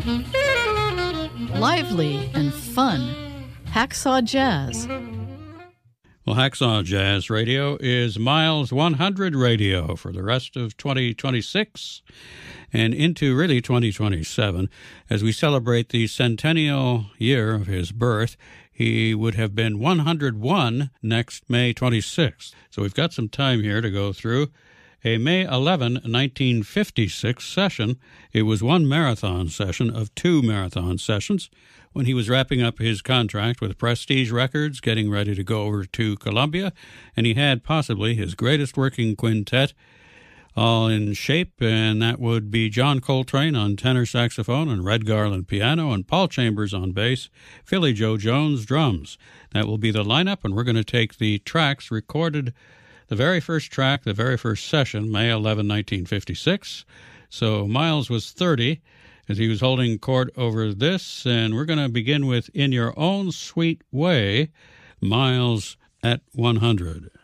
Lively and fun. Hacksaw Jazz. Well, Hacksaw Jazz Radio is Miles 100 Radio for the rest of 2026 and into really 2027 as we celebrate the centennial year of his birth. He would have been 101 next May 26th. So we've got some time here to go through. A May 11, 1956 session. It was one marathon session of two marathon sessions when he was wrapping up his contract with Prestige Records, getting ready to go over to Columbia, and he had possibly his greatest working quintet all in shape, and that would be John Coltrane on tenor saxophone and Red Garland piano and Paul Chambers on bass, Philly Joe Jones drums. That will be the lineup, and we're going to take the tracks recorded. The very first track, the very first session, May 11, 1956. So Miles was 30 as he was holding court over this, and we're going to begin with In Your Own Sweet Way, Miles at 100.